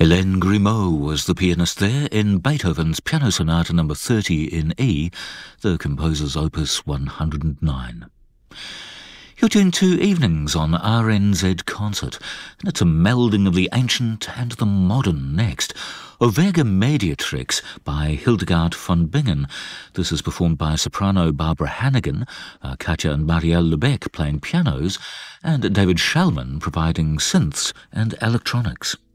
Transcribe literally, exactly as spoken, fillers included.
Hélène Grimaud was the pianist there in Beethoven's Piano Sonata number thirty in E, the composer's opus one hundred nine. You're tuned to Evenings on R N Z Concert, and it's a melding of the ancient and the modern next. Ovega Mediatrix by Hildegard von Bingen. This is performed by soprano Barbara Hannigan, uh, Katja and Marielle Lebec playing pianos, and David Shallman providing synths and electronics.